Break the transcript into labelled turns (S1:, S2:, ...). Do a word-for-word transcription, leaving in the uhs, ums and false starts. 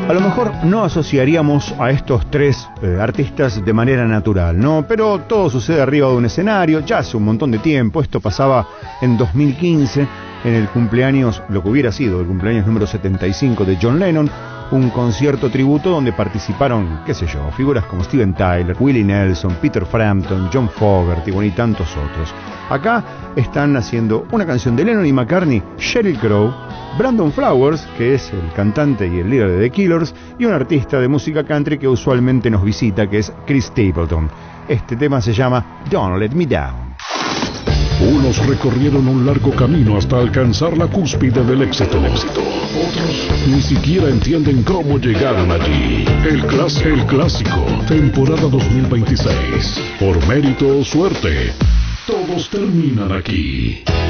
S1: A lo mejor no asociaríamos a estos tres eh, artistas de manera natural, ¿no? Pero todo sucede arriba de un escenario, ya hace un montón de tiempo. Esto pasaba en dos mil quince, en el cumpleaños, lo que hubiera sido el cumpleaños número setenta y cinco de John Lennon, un concierto tributo donde participaron, qué sé yo, figuras como Steven Tyler, Willie Nelson, Peter Frampton, John Fogerty, bueno, y tantos otros. Acá están haciendo una canción de Lennon y McCartney, Sheryl Crow, Brandon Flowers, que es el cantante y el líder de The Killers, y un artista de música country que usualmente nos visita, que es Chris Stapleton. Este tema se llama Don't Let Me Down.
S2: Unos recorrieron un largo camino hasta alcanzar la cúspide del éxito. Otros ni siquiera entienden cómo llegaron allí. El, clas- el clásico, temporada dos mil veintiséis. Por mérito o suerte, todos terminan aquí.